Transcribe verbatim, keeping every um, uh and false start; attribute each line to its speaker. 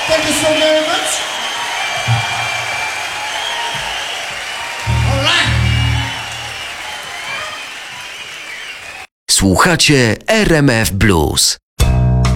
Speaker 1: Thank you so very much. All right.
Speaker 2: Słuchacie R M F Blues.